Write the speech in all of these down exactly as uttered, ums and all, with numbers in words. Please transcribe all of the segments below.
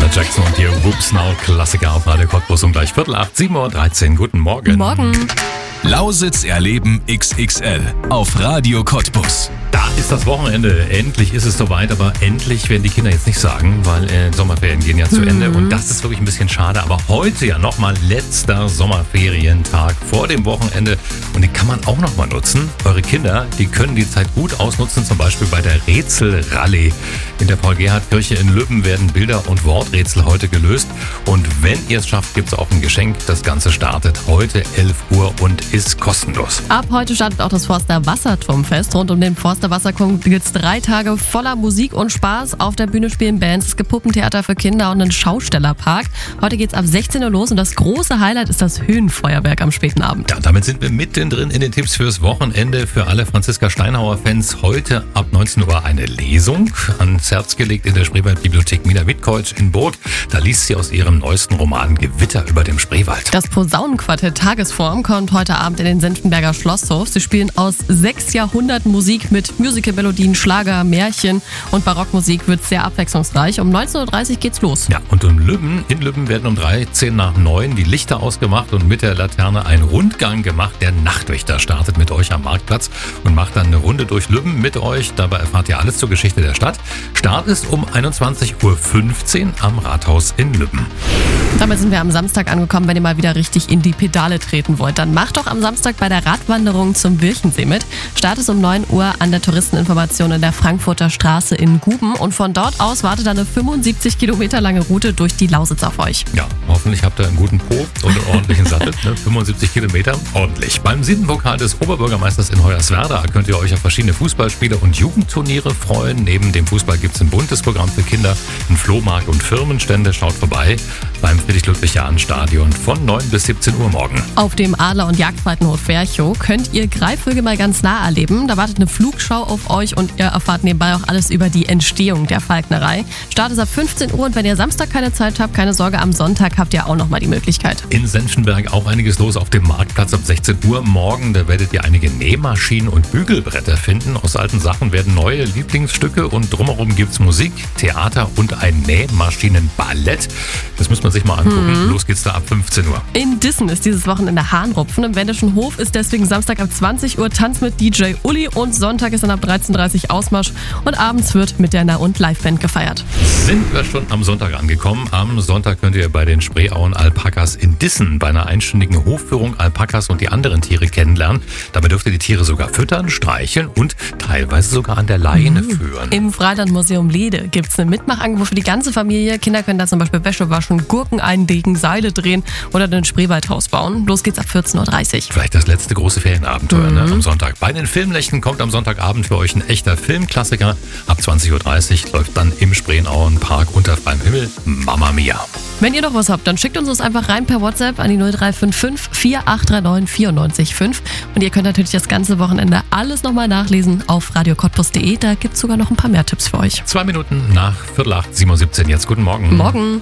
Janet Jackson und ihr Whoops Now Klassiker auf Radio Cottbus um gleich Viertel acht, sieben Uhr dreizehn. Guten Morgen. Morgen. Lausitz erleben X X L auf Radio Cottbus. Da ist das Wochenende. Endlich ist es soweit, aber endlich werden die Kinder jetzt nicht sagen, weil äh, Sommerferien gehen ja zu Mhm. Ende und das ist wirklich ein bisschen schade. Aber heute ja nochmal letzter Sommerferientag vor dem Wochenende und den kann man auch nochmal nutzen. Eure Kinder, die können die Zeit gut ausnutzen, zum Beispiel bei der Rätselrallye. In der Paul-Gerhardt-Kirche in Lübben werden Bilder- und Worträtsel heute gelöst und wenn ihr es schafft, gibt es auch ein Geschenk. Das Ganze startet heute elf Uhr und ist kostenlos. Ab heute startet auch das Forster Wasserturmfest. Rund um den Forster Wasserturm gibt es drei Tage voller Musik und Spaß. Auf der Bühne spielen Bands, es gibt Puppentheater für Kinder und einen Schaustellerpark. Heute geht es ab sechzehn Uhr los und das große Highlight ist das Höhenfeuerwerk am späten Abend. Ja, damit sind wir mittendrin in den Tipps fürs Wochenende für alle Franziska Steinhauer-Fans. Heute ab neunzehn Uhr eine Lesung ans Herz gelegt in der Spreewaldbibliothek Mina Wittkeutsch in Burg. Da liest sie aus ihrem neuesten Roman Gewitter über dem Spreewald. Das Posaunenquartett Tagesform kommt heute Abend in den Senftenberger Schlosshof. Sie spielen aus sechs Jahrhunderten Musik mit Musical-Melodien, Schlager, Märchen und Barockmusik wird sehr abwechslungsreich. Um neunzehn Uhr dreißig geht's los. Ja, und in Lübben, in Lübben werden um dreizehn nach neun die Lichter ausgemacht und mit der Laterne ein Rundgang gemacht. Der Nachtwächter startet mit euch am Marktplatz und macht dann eine Runde durch Lübben mit euch. Dabei erfahrt ihr alles zur Geschichte der Stadt. Start ist um einundzwanzig Uhr fünfzehn am Rathaus in Lübben. Damit sind wir am Samstag angekommen. Wenn ihr mal wieder richtig in die Pedale treten wollt, dann macht doch am Samstag bei der Radwanderung zum Birchensee mit. Start ist um neun Uhr an der Touristeninformation in der Frankfurter Straße in Guben und von dort aus wartet dann eine fünfundsiebzig Kilometer lange Route durch die Lausitz auf euch. Ja, hoffentlich habt ihr einen guten Po und einen ordentlichen Sattel. Ne? fünfundsiebzig Kilometer, ordentlich. Beim Siebenpokal des Oberbürgermeisters in Hoyerswerda könnt ihr euch auf verschiedene Fußballspiele und Jugendturniere freuen. Neben dem Fußball gibt es ein buntes Programm für Kinder, einen Flohmarkt und Firmenstände. Schaut vorbei beim Friedrich-Ludwig-Jahn-Stadion von neun bis siebzehn Uhr morgen. Auf dem Adler- und Jagdfalkenhof Ferchow könnt ihr Greifvögel mal ganz nah erleben. Da wartet eine Flugschau auf euch und ihr erfahrt nebenbei auch alles über die Entstehung der Falknerei. Start ist ab fünfzehn Uhr und wenn ihr Samstag keine Zeit habt, keine Sorge, am Sonntag habt ihr auch nochmal die Möglichkeit. In Senftenberg auch einiges los auf dem Marktplatz ab sechzehn Uhr morgen. Da werdet ihr einige Nähmaschinen und Bügelbretter finden. Aus alten Sachen werden neue Lieblingsstücke und drumherum gibt's Musik, Theater und ein Nähmaschinenballett. Das muss man sich mal angucken. Mhm. Los geht's da ab fünfzehn Uhr. In Dissen ist dieses Wochenende Hahnrupfen. Im Wendischen Hof ist deswegen Samstag ab zwanzig Uhr Tanz mit D J Uli und Sonntag ist dann ab dreizehn Uhr dreißig Ausmarsch und abends wird mit der Nah- und Liveband gefeiert. Sind wir schon am Sonntag angekommen. Am Sonntag könnt ihr bei den Spreeauen Alpakas in Dissen bei einer einstündigen Hofführung Alpakas und die anderen Tiere kennenlernen. Dabei dürft ihr die Tiere sogar füttern, streicheln und teilweise sogar an der Leine Mhm. führen. Im Freilandmuseum Lede gibt es ein Mitmachangebot für die ganze Familie. Kinder können da zum Beispiel Wäsche waschen, Gurken einlegen, Seile drehen oder ein Spreewaldhaus bauen. Los geht's ab vierzehn Uhr dreißig. Vielleicht das letzte große Ferienabenteuer Mhm. ne, am Sonntag. Bei den Filmnächten kommt am Sonntagabend für euch ein echter Filmklassiker. Ab zwanzig Uhr dreißig läuft dann im Spreenauenpark unter freiem Himmel Mamma Mia. Wenn ihr noch was habt, dann schickt uns das einfach rein per WhatsApp an die null drei fünf fünf vier acht drei neun vier neun fünf. Und ihr könnt natürlich das ganze Wochenende alles nochmal nachlesen auf radio cottbus punkt de. Da gibt es sogar noch ein paar mehr Tipps für euch. Zwei Minuten nach Viertel acht, sieben Uhr siebzehn. Jetzt guten Morgen. Morgen.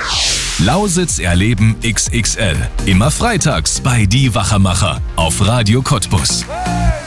Lausitz erleben X X L. Immer freitags bei Die Wachermacher auf Radio Cottbus.